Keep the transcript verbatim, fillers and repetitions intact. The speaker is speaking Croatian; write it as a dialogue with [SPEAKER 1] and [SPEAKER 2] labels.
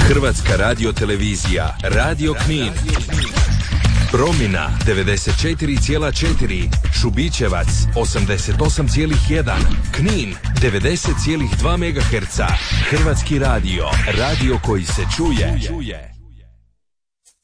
[SPEAKER 1] Hrvatska radiotelevizija, Radio Knin. Promina devedeset četiri zarez četiri, Šubićevac osamdeset osam zarez jedan, Knin devedeset zarez dva megaherca. Hrvatski radio, radio koji se čuje.